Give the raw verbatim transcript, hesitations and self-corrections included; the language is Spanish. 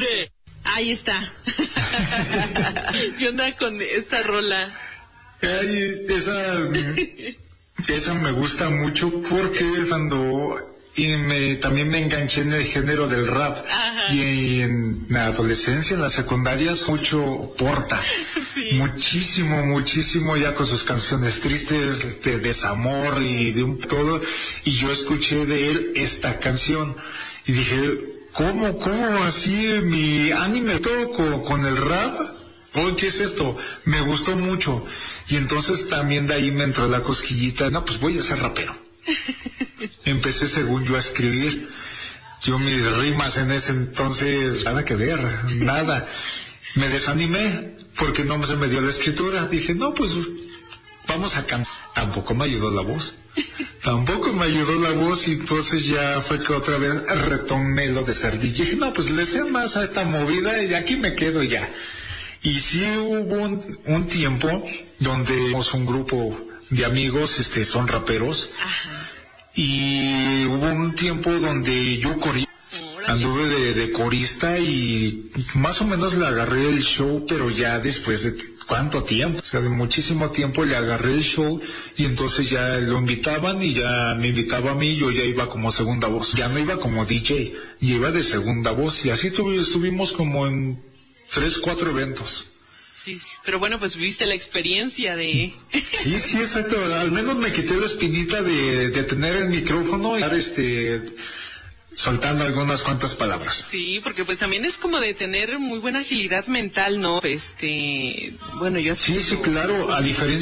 de... Ahí está. ¿Qué onda con esta rola? Ay, esa, esa me gusta mucho porque cuando y me, también me enganché en el género del rap. Ajá. Y en la adolescencia, en la secundaria, mucho Porta. Sí. Muchísimo, muchísimo, ya con sus canciones tristes, de desamor y de un todo. Y yo escuché de él esta canción y dije, ¿cómo, cómo así mi anime todo con, con el rap? Oye, ¿qué es esto? Me gustó mucho. Y entonces también de ahí me entró la cosquillita. No, pues voy a ser rapero. Empecé, según yo, a escribir. Yo mis rimas en ese entonces, nada que ver, nada. Me desanimé porque no se me dio la escritura. Dije, no, pues vamos a cantar. Tampoco me ayudó la voz. Tampoco me ayudó la voz y entonces ya fue que otra vez retomé lo de ser D J. Dije, no, pues le sé más a esta movida y aquí me quedo ya. Y sí hubo un, un tiempo donde tenemos un grupo de amigos, este, son raperos. Ajá. Y hubo un tiempo donde yo corrí, anduve de, de corista y más o menos le agarré el show, pero ya después de cuánto tiempo, o sea, de muchísimo tiempo le agarré el show y entonces ya lo invitaban y ya me invitaba a mí, yo ya iba como segunda voz, ya no iba como D J, ya iba de segunda voz y así tuvi, estuvimos como en tres, cuatro eventos. Sí, pero bueno, pues viviste la experiencia de... Sí, sí, exacto. Al menos me quité la espinita de, de tener el micrófono y estar este, soltando algunas cuantas palabras. Sí, porque pues también es como de tener muy buena agilidad mental, ¿no? Este, bueno, yo... Sí, sí, claro, a diferencia